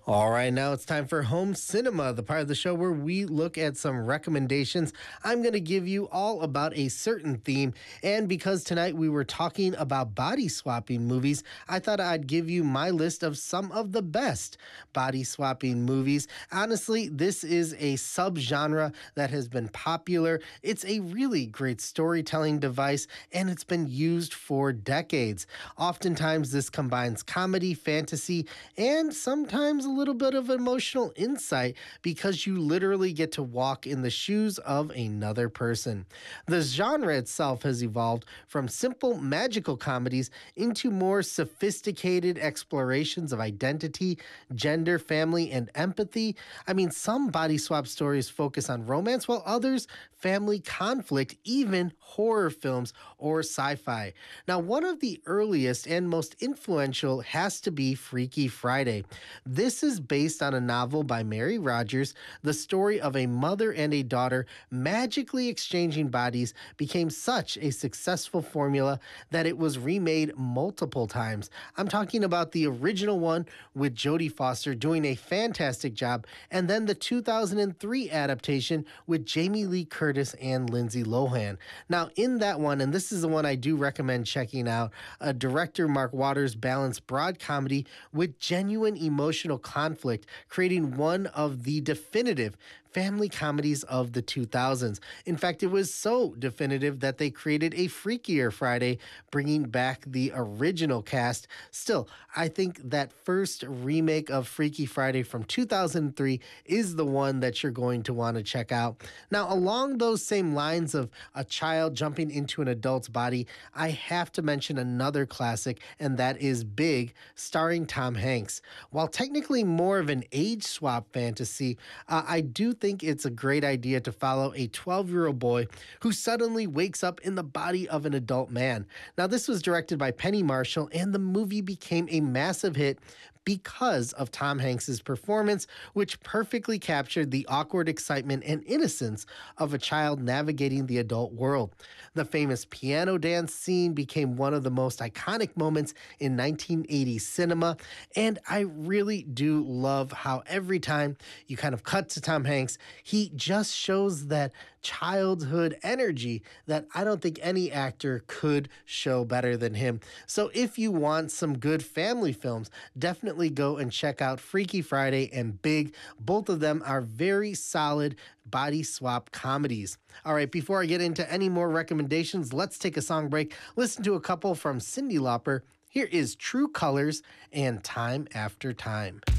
All right, now it's time for Home Cinema, the part of the show where we look at some recommendations. I'm going to give you all about a certain theme. And because tonight we were talking about body swapping movies, I thought I'd give you my list of some of the best body swapping movies. Honestly, this is a subgenre that has been popular. It's a really great storytelling device, and it's been used for decades. Oftentimes, this combines comedy, fantasy, and sometimes a little bit of emotional insight because you literally get to walk in the shoes of another person. The genre itself has evolved from simple magical comedies into more sophisticated explorations of identity, gender, family, and empathy. I mean, some body swap stories focus on romance, while others, family conflict, even horror films or sci fi. Now, one of the earliest and most influential has to be Freaky Friday. This is based on a novel by Mary Rogers. The story of a mother and a daughter magically exchanging bodies became such a successful formula that it was remade multiple times. I'm talking about the original one with Jodie Foster doing a fantastic job, and then the 2003 adaptation with Jamie Lee Curtis and Lindsay Lohan. Now, in that one, and this is the one I do recommend checking out, director Mark Waters balanced broad comedy with genuine emotional conflict, creating one of the definitive family comedies of the 2000s. In fact, it was so definitive that they created a Freakier Friday, bringing back the original cast. Still, I think that first remake of Freaky Friday from 2003 is the one that you're going to want to check out. Now, along those same lines of a child jumping into an adult's body, I have to mention another classic, and that is Big, starring Tom Hanks. While technically more of an age swap fantasy, I do think it's a great idea to follow a 12-year-old boy who suddenly wakes up in the body of an adult man. Now, this was directed by Penny Marshall, and the movie became a massive hit because of Tom Hanks's performance, which perfectly captured the awkward excitement and innocence of a child navigating the adult world. The famous piano dance scene became one of the most iconic moments in 1980s cinema, and I really do love how every time you kind of cut to Tom Hanks, he just shows that childhood energy that I don't think any actor could show better than him. So if you want some good family films, definitely go and check out Freaky Friday and Big. Both of them are very solid body swap comedies. All right, before I get into any more recommendations, let's take a song break. Listen to a couple from Cyndi Lauper. Here is True Colors and Time After Time.